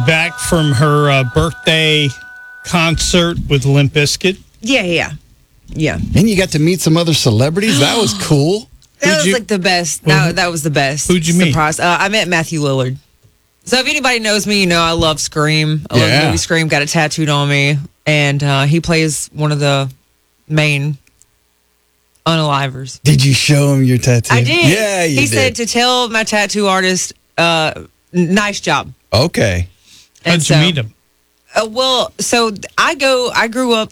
Back from her birthday concert with Limp Bizkit. Yeah. And you got to meet some other celebrities. That was cool. That was like the best. That was the best. Who'd you meet? Surprise. I met Matthew Lillard. So if anybody knows me, you know I love Scream. I love the movie Scream. Got it tattooed on me. And he plays one of the main unalivers. Did you show him your tattoo? I did. Yeah, you did. He said to tell my tattoo artist, nice job. Okay. How'd you meet him? Well, so I grew up